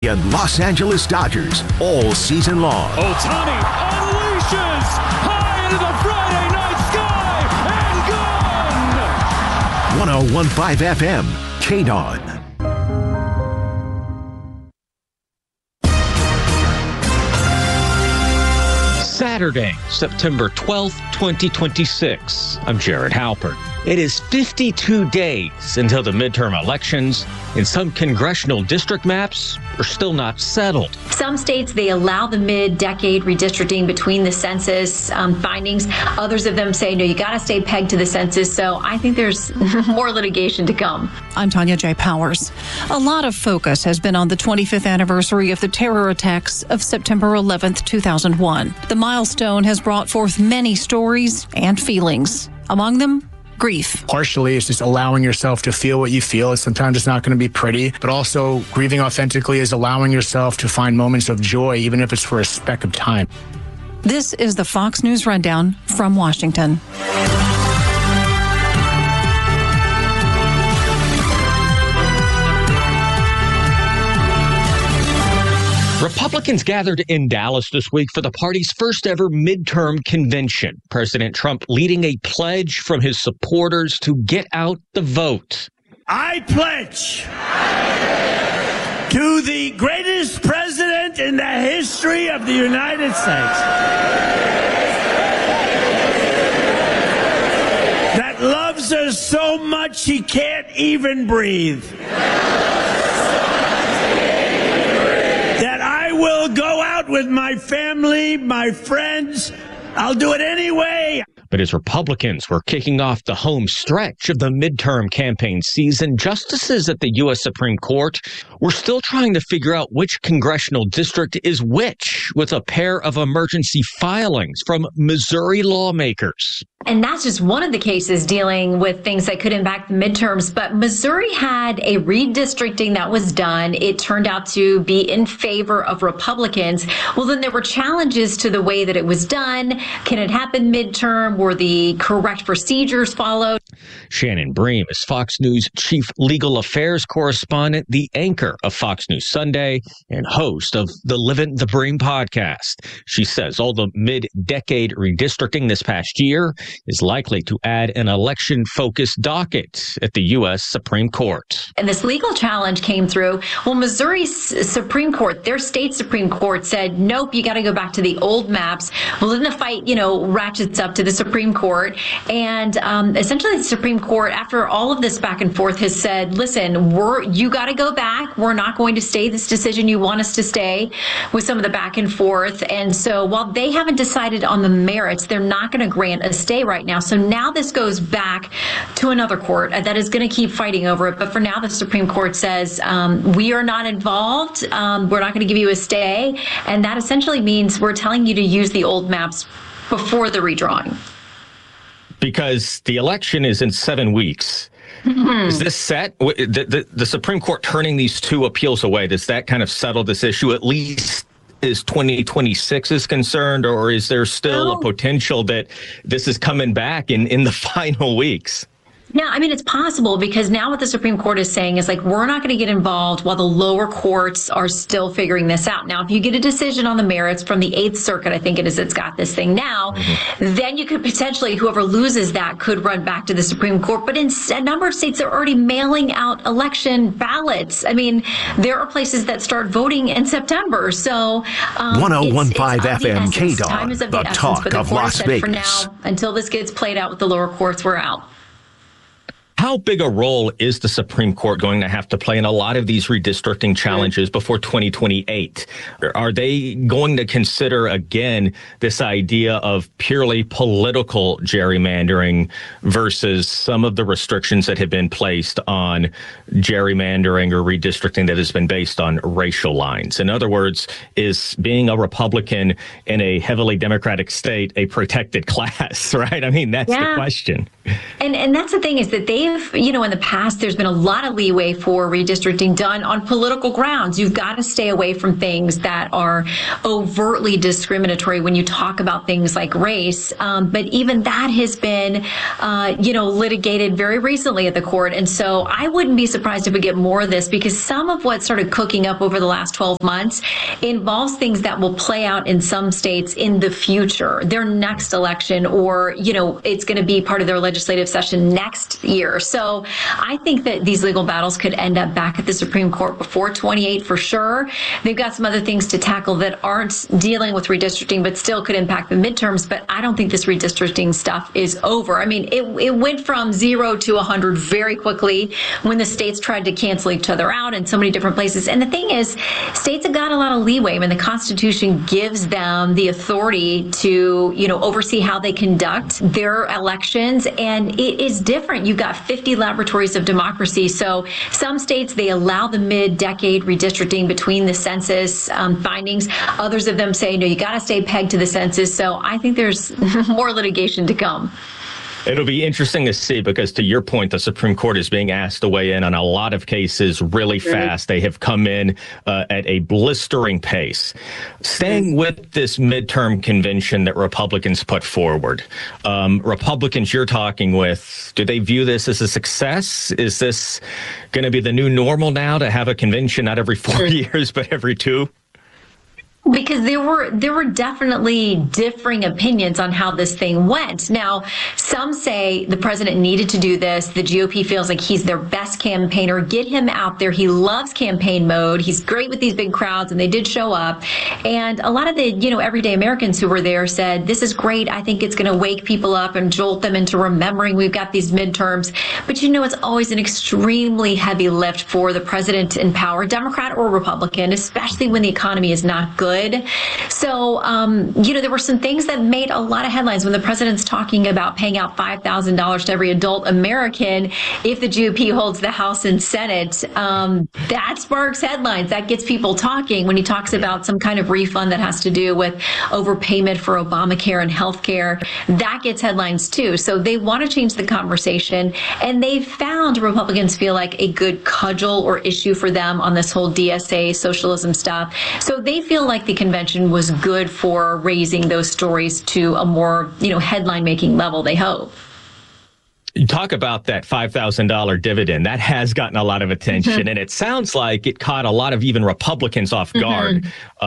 and Los Angeles Dodgers all season long. Ohtani unleashes high into the Friday night sky and gone! 101.5 FM, KDON. Saturday, September 12th, 2026. I'm Jared Halpern. It is 52 days until the midterm elections, and some congressional district maps are still not settled. Some states, they allow the mid-decade redistricting between the census findings. Others of them say, no, you got to stay pegged to the census. So I think there's more litigation to come. I'm Tanya J. Powers. A lot of focus has been on the 25th anniversary of the terror attacks of September 11th, 2001. The milestone has brought forth many stories and feelings. Among them, grief. Partially, it's just allowing yourself to feel what you feel. Sometimes it's not going to be pretty, but also grieving authentically is allowing yourself to find moments of joy, even if it's for a speck of time. This is the Fox News Rundown from Washington. Republicans gathered in Dallas this week for the party's first ever midterm convention. President Trump leading a pledge from his supporters to get out the vote. I pledge to the greatest president in the history of the United States that loves us so much he can't even breathe. Will go out with my family, my friends. I'll do it anyway. But as Republicans were kicking off the home stretch of the midterm campaign season, justices at the U.S. Supreme Court were still trying to figure out which congressional district is which, with a pair of emergency filings from Missouri lawmakers. And that's just one of the cases dealing with things that could impact the midterms. But Missouri had a redistricting that was done. It turned out to be in favor of Republicans. Well, then there were challenges to the way that it was done. Can it happen midterm? Were the correct procedures followed? Shannon Bream is Fox News chief legal affairs correspondent, the anchor of Fox News Sunday, and host of the Livin' the Bream podcast. She says all the mid-decade redistricting this past year is likely to add an election-focused docket at the U.S. Supreme Court. And this legal challenge came through. Well, Missouri's Supreme Court, their state Supreme Court said, nope, you got to go back to the old maps. Well, then the fight, ratchets up to the Supreme Court. And essentially the Supreme Court, after all of this back and forth, has said, listen, you got to go back. We're not going to stay this decision you want us to stay, with some of the back and forth. And so while they haven't decided on the merits, they're not going to grant a stay right now. So now this goes back to another court that is going to keep fighting over it. But for now, the Supreme Court says, we are not involved. We're not going to give you a stay. And that essentially means we're telling you to use the old maps before the redrawing. Because the election is in 7 weeks. Mm-hmm. Is this set? The Supreme Court turning these two appeals away, does that kind of settle this issue, at least as 2026 is concerned, or is there still a potential that this is coming back in the final weeks? No, I mean, it's possible, because now what the Supreme Court is saying is we're not going to get involved while the lower courts are still figuring this out. Now, if you get a decision on the merits from the Eighth Circuit, I think it's got this thing now, then you could potentially, whoever loses that could run back to the Supreme Court. But in a number of states, they're already mailing out election ballots. I mean, there are places that start voting in September. So 101.5 FM KDON, the talk of Las Vegas. For now, until this gets played out with the lower courts, we're out. How big a role is the Supreme Court going to have to play in a lot of these redistricting challenges before 2028? Are they going to consider, again, this idea of purely political gerrymandering versus some of the restrictions that have been placed on gerrymandering or redistricting that has been based on racial lines? In other words, is being a Republican in a heavily Democratic state a protected class, right? I mean, that's the question. And that's the thing, is that they they've, in the past, there's been a lot of leeway for redistricting done on political grounds. You've got to stay away from things that are overtly discriminatory when you talk about things like race. But even that has been, litigated very recently at the court. And so I wouldn't be surprised if we get more of this, because some of what started cooking up over the last 12 months involves things that will play out in some states in the future, their next election, or, it's going to be part of their legislative session next year. So I think that these legal battles could end up back at the Supreme Court before 28 for sure. They've got some other things to tackle that aren't dealing with redistricting, but still could impact the midterms. But I don't think this redistricting stuff is over. I mean, it went from 0 to 100 very quickly when the states tried to cancel each other out in so many different places. And the thing is, states have got a lot of leeway. I mean, the Constitution gives them the authority to, oversee how they conduct their elections. And it is different. You've got 50 laboratories of democracy. So some states, they allow the mid-decade redistricting between the census findings. Others of them say, no, you got to stay pegged to the census. So I think there's more litigation to come. It'll be interesting to see, because to your point, the Supreme Court is being asked to weigh in on a lot of cases really fast. They have come in at a blistering pace. Staying with this midterm convention that Republicans put forward, Republicans you're talking with, do they view this as a success? Is this going to be the new normal now, to have a convention not every 4 years, but every 2? Because there were definitely differing opinions on how this thing went. Now, some say the president needed to do this. The GOP feels like he's their best campaigner. Get him out there. He loves campaign mode. He's great with these big crowds, and they did show up. And a lot of the, everyday Americans who were there said, this is great. I think it's going to wake people up and jolt them into remembering we've got these midterms. But it's always an extremely heavy lift for the president in power, Democrat or Republican, especially when the economy is not good. So, there were some things that made a lot of headlines when the president's talking about paying out $5,000 to every adult American if the GOP holds the House and Senate. That sparks headlines. That gets people talking. When he talks about some kind of refund that has to do with overpayment for Obamacare and healthcare, that gets headlines too. So they want to change the conversation, and they've found Republicans feel like a good cudgel or issue for them on this whole DSA socialism stuff. So they feel like the convention was good for raising those stories to a more, headline-making level, they hope. You talk about that $5,000 dividend. That has gotten a lot of attention, and it sounds like it caught a lot of even Republicans off guard.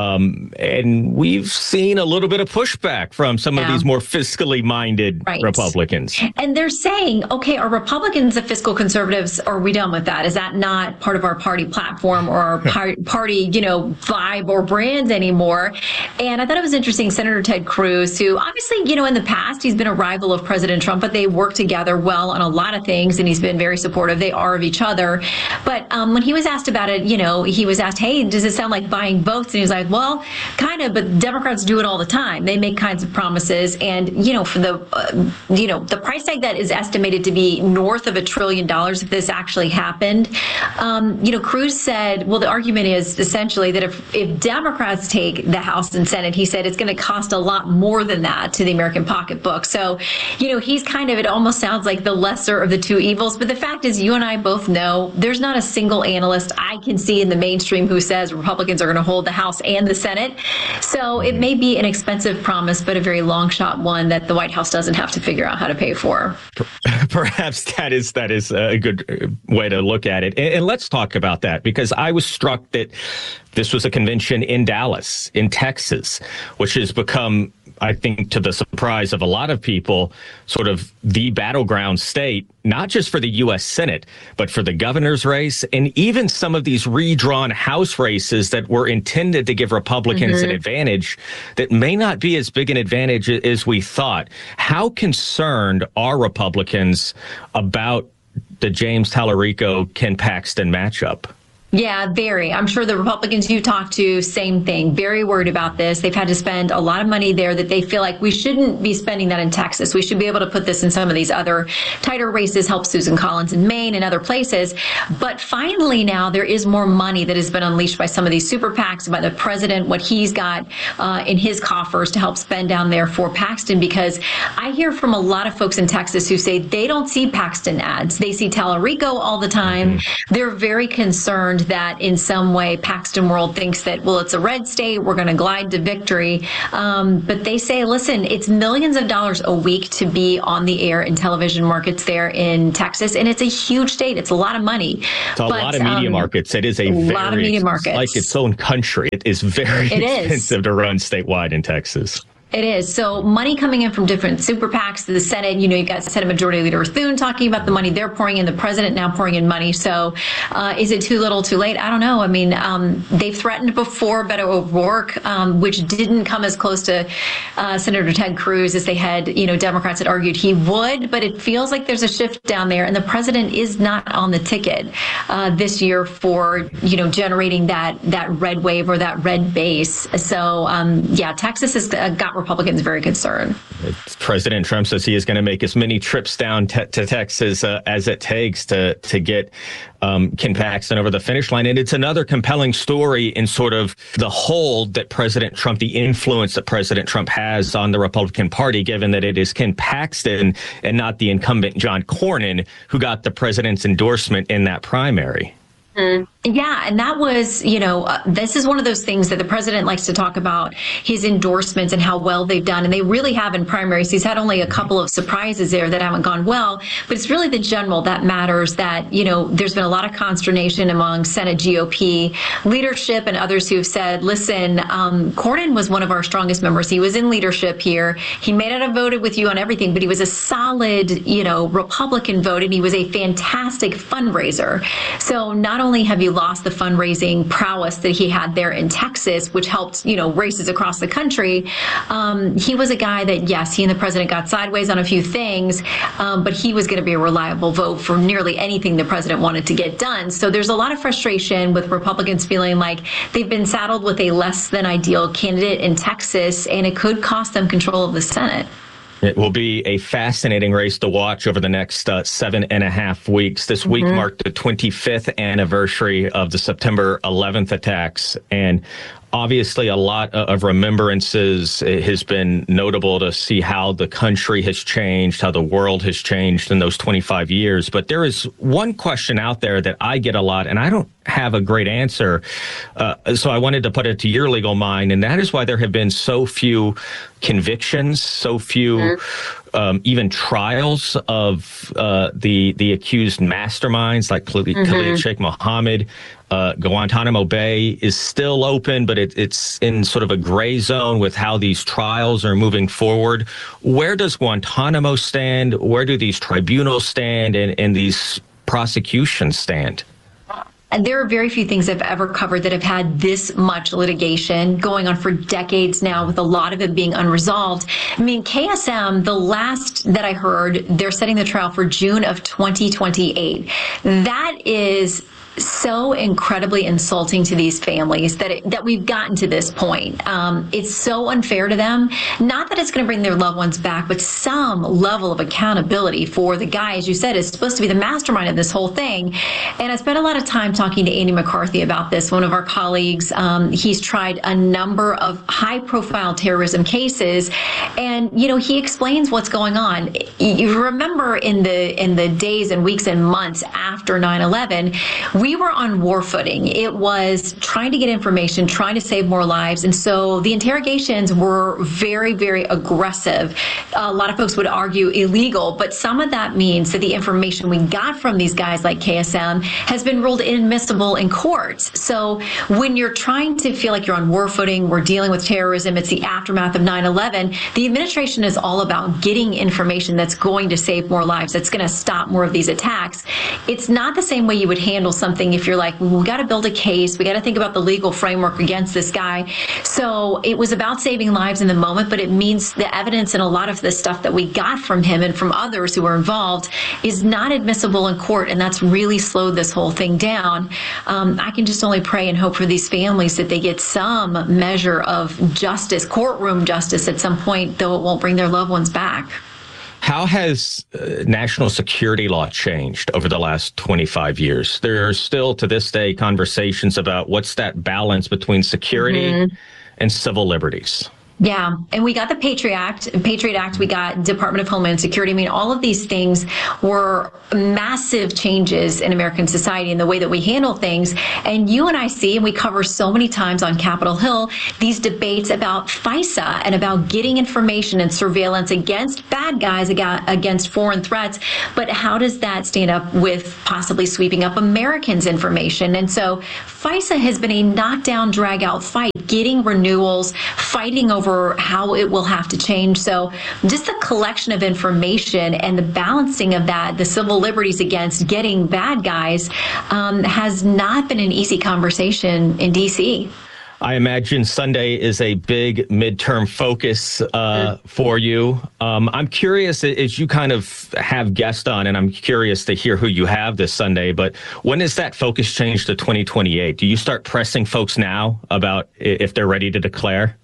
And we've seen a little bit of pushback from some of these more fiscally minded Republicans. And they're saying, okay, are Republicans the fiscal conservatives, or are we done with that? Is that not part of our party platform or our party, vibe or brand anymore? And I thought it was interesting, Senator Ted Cruz, who obviously, in the past, he's been a rival of President Trump, but they work together well on a lot of things, and he's been very supportive. They are of each other. But when he was asked about it, he was asked, hey, does it sound like buying votes? And he was like, well, kind of, but Democrats do it all the time. They make kinds of promises. And, for the price tag that is estimated to be north of $1 trillion if this actually happened, Cruz said, well, the argument is essentially that if Democrats take the House and Senate, he said it's going to cost a lot more than that to the American pocketbook. So, he's kind of, it almost sounds like the lesser of the two evils. But the fact is, you and I both know there's not a single analyst I can see in the mainstream who says Republicans are going to hold the House and the Senate. So it may be an expensive promise, but a very long shot one that the White House doesn't have to figure out how to pay for. Perhaps that is a good way to look at it. And let's talk about that, because I was struck that this was a convention in Dallas, in Texas, which has become, I think, to the surprise of a lot of people, sort of the battleground state, not just for the U.S. Senate, but for the governor's race, and even some of these redrawn House races that were intended to give Republicans an advantage that may not be as big an advantage as we thought. How concerned are Republicans about the James Tallarico-Ken Paxton matchup? Yeah, very. I'm sure the Republicans you talk to, same thing. Very worried about this. They've had to spend a lot of money there that they feel like we shouldn't be spending that in Texas. We should be able to put this in some of these other tighter races, help Susan Collins in Maine and other places. But finally now there is more money that has been unleashed by some of these super PACs, by the president, what he's got in his coffers to help spend down there for Paxton, because I hear from a lot of folks in Texas who say they don't see Paxton ads. They see Tallarico all the time. They're very concerned that in some way Paxton World thinks that, well, it's a red state, we're going to glide to victory. But they say, listen, it's millions of dollars a week to be on the air in television markets there in Texas. And it's a huge state. It's a lot of money. It's a lot of media markets. It is a lot of media markets. Like its own country. It is very expensive to run statewide in Texas. It is. So money coming in from different super PACs to the Senate. You know, you've got Senate Majority Leader Thune talking about the money they're pouring in, the president now pouring in money. So is it too little, too late? I don't know. I mean, they've threatened before Beto O'Rourke, which didn't come as close to Senator Ted Cruz as they had, Democrats had argued he would. But it feels like there's a shift down there. And the president is not on the ticket this year for, generating that red wave or that red base. So, Texas has got Republicans very concerned. President Trump says he is going to make as many trips down to Texas as it takes to get Ken Paxton over the finish line. And it's another compelling story in sort of the hold that President Trump, the influence that President Trump has on the Republican Party, given that it is Ken Paxton and not the incumbent John Cornyn who got the president's endorsement in that primary. Yeah, and that was, this is one of those things that the president likes to talk about, his endorsements and how well they've done. And they really have in primaries. He's had only a couple of surprises there that haven't gone well. But it's really the general that matters, that, there's been a lot of consternation among Senate GOP leadership and others who have said, listen, Cornyn was one of our strongest members. He was in leadership here. He may not have voted with you on everything, but he was a solid, Republican vote, and he was a fantastic fundraiser. So not only have you lost the fundraising prowess that he had there in Texas, which helped, races across the country, he was a guy that, yes, he and the president got sideways on a few things, but he was going to be a reliable vote for nearly anything the president wanted to get done. So there's a lot of frustration with Republicans feeling like they've been saddled with a less than ideal candidate in Texas, and it could cost them control of the Senate. It will be a fascinating race to watch over the next 7.5 weeks. This week marked the 25th anniversary of the September 11th attacks. And obviously, a lot of remembrances. It has been notable to see how the country has changed, how the world has changed in those 25 years. But there is one question out there that I get a lot, and I don't have a great answer. So I wanted to put it to your legal mind, and that is why there have been so few convictions, so few even trials of the accused masterminds like Khalid Sheikh Mohammed. Guantanamo Bay is still open, but it's in sort of a gray zone with how these trials are moving forward. Where does Guantanamo stand? Where do these tribunals stand and these prosecutions stand? And there are very few things I've ever covered that have had this much litigation going on for decades now, with a lot of it being unresolved. I mean, KSM, the last that I heard, they're setting the trial for June of 2028. That is so incredibly insulting to these families that we've gotten to this point. It's so unfair to them. Not that it's going to bring their loved ones back, but some level of accountability for the guy, as you said, is supposed to be the mastermind of this whole thing. And I spent a lot of time talking to Andy McCarthy about this, one of our colleagues. He's tried a number of high-profile terrorism cases, and he explains what's going on. You remember in the days and weeks and months after 9/11. We were on war footing. It was trying to get information, trying to save more lives. And so the interrogations were very, very aggressive. A lot of folks would argue illegal, but some of that means that the information we got from these guys like KSM has been ruled inadmissible in courts. So when you're trying to feel like you're on war footing, we're dealing with terrorism, it's the aftermath of 9/11, the administration is all about getting information that's going to save more lives, that's going to stop more of these attacks. It's not the same way you would handle something something if you're like, well, we got to build a case. We got to think about the legal framework against this guy. So it was about saving lives in the moment, but it means the evidence and a lot of the stuff that we got from him and from others who were involved is not admissible in court. And that's really slowed this whole thing down. I can just only pray and hope for these families that they get some measure of justice, courtroom justice at some point, though it won't bring their loved ones back. How has national security law changed over the last 25 years? There are still to this day conversations about what's that balance between security and civil liberties. Yeah, and we got the Patriot Act, we got Department of Homeland Security. I mean, all of these things were massive changes in American society in the way that we handle things. And you and I see, and we cover so many times on Capitol Hill, these debates about FISA and about getting information and surveillance against bad guys, against foreign threats. But how does that stand up with possibly sweeping up Americans' information? And so FISA has been a knockdown, drag-out fight, getting renewals, fighting over how it will have to change. So just the collection of information and the balancing of that, the civil liberties against getting bad guys, has not been an easy conversation in D.C. I imagine Sunday is a big midterm focus for you. I'm curious, as you kind of have guests on, and I'm curious to hear who you have this Sunday, but when does that focus change to 2028? Do you start pressing folks now about if they're ready to declare?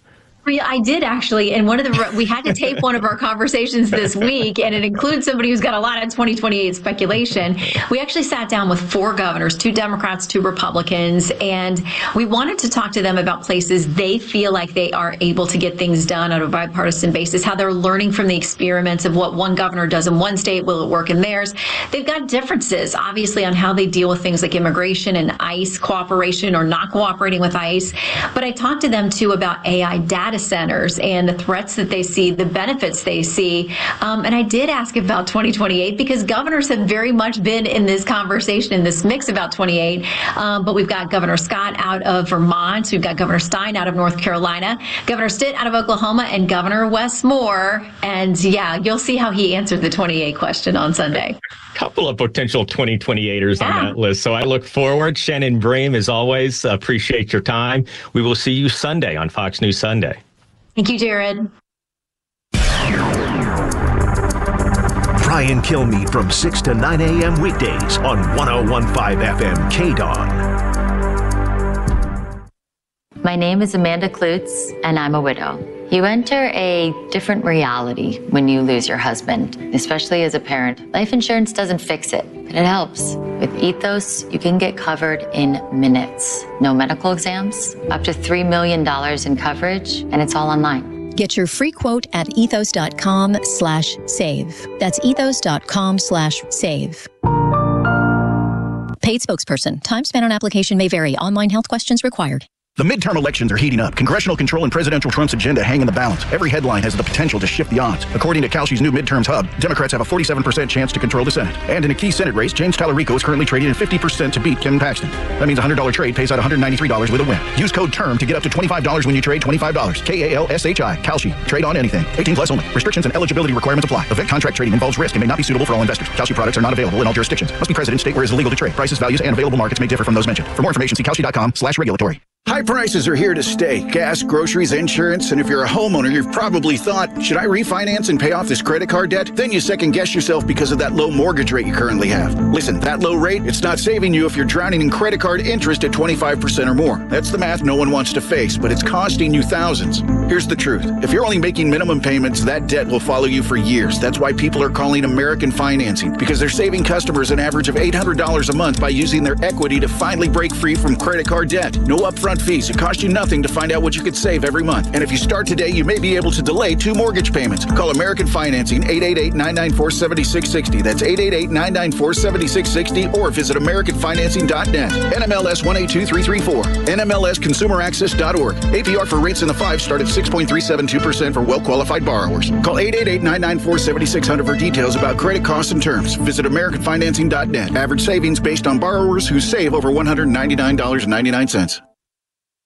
I did actually, and we had to tape one of our conversations this week, and it includes somebody who's got a lot of 2028 speculation. We actually sat down with 4 governors, 2 Democrats, 2 Republicans, and we wanted to talk to them about places they feel like they are able to get things done on a bipartisan basis, how they're learning from the experiments of what one governor does in one state, will it work in theirs? They've got differences, obviously, on how they deal with things like immigration and ICE cooperation or not cooperating with ICE. But I talked to them, too, about AI data centers and the threats that they see, the benefits they see. And I did ask about 2028 because governors have very much been in this conversation, in this mix about 28. But we've got Governor Scott out of Vermont. We've got Governor Stein out of North Carolina, Governor Stitt out of Oklahoma, and Governor Wes Moore. And yeah, you'll see how he answered the 28 question on Sunday. Couple of potential 2028ers on that list. So I look forward. Shannon Bream, as always, appreciate your time. We will see you Sunday on Fox News Sunday. Thank you, Jared. Brian Kilmeade from 6 to 9 a.m. weekdays on 101.5 FM KDAWN. My name is Amanda Klutz, and I'm a widow. You enter a different reality when you lose your husband, especially as a parent. Life insurance doesn't fix it, but it helps. With Ethos, you can get covered in minutes. No medical exams, up to $3 million in coverage, and it's all online. Get your free quote at ethos.com/save. That's ethos.com/save. Paid spokesperson. Time spent on application may vary. Online health questions required. The midterm elections are heating up. Congressional control and presidential Trump's agenda hang in the balance. Every headline has the potential to shift the odds. According to Kalshi's new midterms hub, Democrats have a 47% chance to control the Senate. And in a key Senate race, James Tallarico is currently trading at 50% to beat Kevin Paxton. That means a $100 trade pays out $193 with a win. Use code TERM to get up to $25 when you trade $25. KALSHI. Kalshi. Trade on anything. 18 plus only. Restrictions and eligibility requirements apply. Event contract trading involves risk and may not be suitable for all investors. Kalshi products are not available in all jurisdictions. Must be present in state where it is illegal to trade. Prices, values, and available markets may differ from those mentioned. For more information, see Kalshi.com/regulatory. High prices are here to stay. Gas, groceries, insurance, and if you're a homeowner, you've probably thought, should I refinance and pay off this credit card debt? Then you second guess yourself because of that low mortgage rate you currently have. Listen, that low rate, it's not saving you if you're drowning in credit card interest at 25% or more. That's the math no one wants to face, but it's costing you thousands. Here's the truth. If you're only making minimum payments, that debt will follow you for years. That's why people are calling American Financing, because they're saving customers an average of $800 a month by using their equity to finally break free from credit card debt. No upfront fees. It costs you nothing to find out what you could save every month. And if you start today, you may be able to delay 2 mortgage payments. Call American Financing, 888-994-7660. That's 888-994-7660, or visit AmericanFinancing.net. NMLS 182334. NMLSConsumerAccess.org. APR for rates in the 5 start at 6.372% for well-qualified borrowers. Call 888-994-7600 for details about credit costs and terms. Visit AmericanFinancing.net. Average savings based on borrowers who save over $199.99.